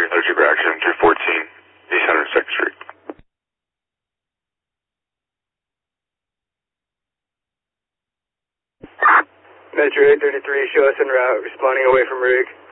allergic reaction, 314 East 102nd Street. Metro 833, show us en route, responding away from rig.